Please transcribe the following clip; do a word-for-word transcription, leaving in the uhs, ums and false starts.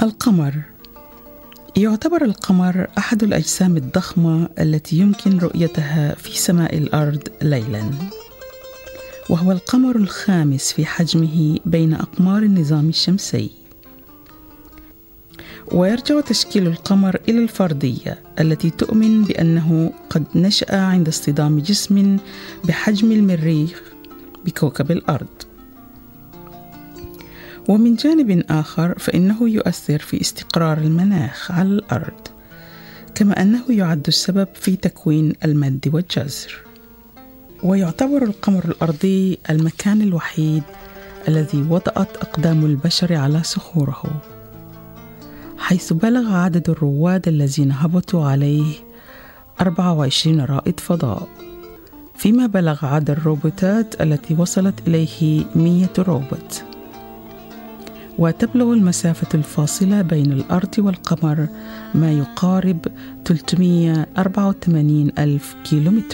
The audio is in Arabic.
القمر. يعتبر القمر أحد الأجسام الضخمة التي يمكن رؤيتها في سماء الأرض ليلاً، وهو القمر الخامس في حجمه بين أقمار النظام الشمسي. ويرجع تشكيل القمر إلى الفرضية التي تؤمن بأنه قد نشأ عند اصطدام جسم بحجم المريخ بكوكب الأرض. ومن جانب آخر فإنه يؤثر في استقرار المناخ على الأرض، كما أنه يعد السبب في تكوين المد والجزر. ويعتبر القمر الأرضي المكان الوحيد الذي وطأت أقدام البشر على صخوره، حيث بلغ عدد الرواد الذين هبطوا عليه أربعة وعشرين رائد فضاء، فيما بلغ عدد الروبوتات التي وصلت إليه مئة روبوت. وتبلغ المسافة الفاصلة بين الأرض والقمر ما يقارب ثلاثمئة وأربعة وثمانين ألف كيلومتر.